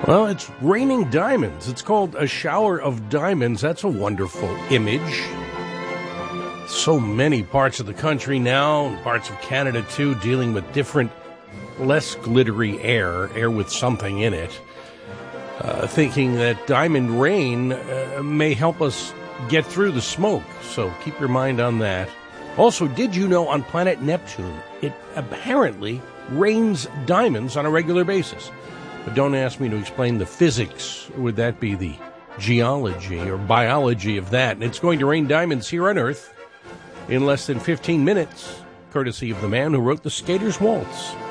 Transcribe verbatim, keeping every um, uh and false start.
Well, it's raining diamonds. It's called a shower of diamonds. That's a wonderful image. So many parts of the country now, and parts of Canada too, dealing with different, less glittery air, air with something in it. Uh, thinking that diamond rain uh, may help us get through the smoke. So keep your mind on that. Also, did you know on planet Neptune, it apparently rains diamonds on a regular basis? But don't ask me to explain the physics. Would that be the geology or biology of that? And it's going to rain diamonds here on Earth in less than fifteen minutes, courtesy of the man who wrote The Skater's Waltz.